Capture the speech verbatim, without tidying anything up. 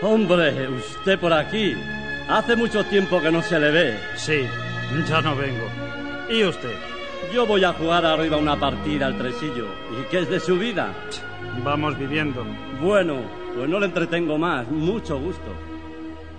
Hombre, usted por aquí. Hace mucho tiempo que no se le ve. Sí, ya no vengo. ¿Y usted? Yo voy a jugar arriba una partida al tresillo. ¿Y qué es de su vida? Vamos viviendo. Bueno, pues no le entretengo más. Mucho gusto.